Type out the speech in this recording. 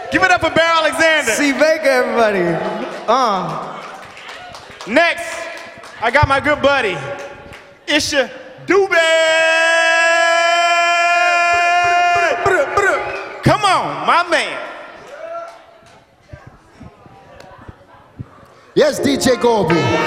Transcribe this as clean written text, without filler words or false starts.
Give it up for Bear Alexander. C. Baker, everybody. Next, I got my good buddy, Isha Dube. Come on, my man. Yes, DJ Gorby.